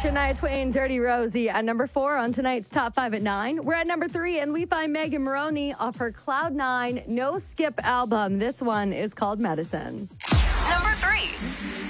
Shania Twain, Dirty Rosie at number 4 on tonight's Top 5 at 9. We're at number 3, and we find Megan Moroney off her Cloud 9 No Skip album. This one is called Medicine. Number 3.